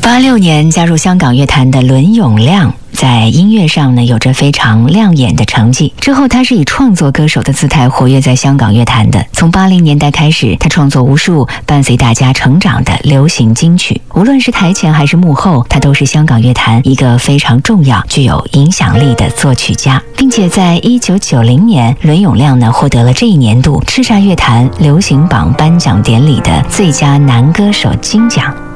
86年加入香港乐坛的伦永亮，在音乐上呢有着非常亮眼的成绩。之后他是以创作歌手的姿态活跃在香港乐坛的。从80年代开始，他创作无数伴随大家成长的流行金曲，无论是台前还是幕后，他都是香港乐坛一个非常重要、具有影响力的作曲家。并且在1990年，伦永亮呢获得了这一年度叱咤乐坛流行榜颁奖典礼的最佳男歌手金奖。